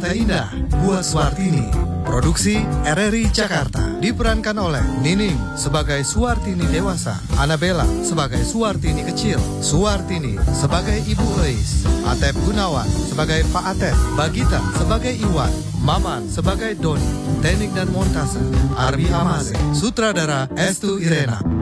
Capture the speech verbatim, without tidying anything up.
Mata Indah buat Suartini. Produksi R R I Jakarta. Diperankan oleh Nining sebagai Suartini dewasa, Annabella sebagai Suartini kecil, Suartini sebagai Ibu Eis, Atep Gunawan sebagai Pak Atep, Bagita sebagai Iwan, Maman sebagai Doni, teknik dan montase Arbi Amase, sutradara Estu Irena.